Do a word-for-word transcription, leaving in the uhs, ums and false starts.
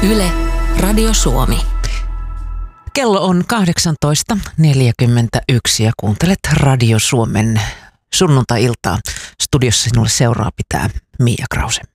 Yle, Radio Suomi. Kello on kahdeksantoista neljäkymmentäyksi ja kuuntelet Radio Suomen sunnuntai-iltaa. Studiossa sinulle seuraa pitää Mia Krause.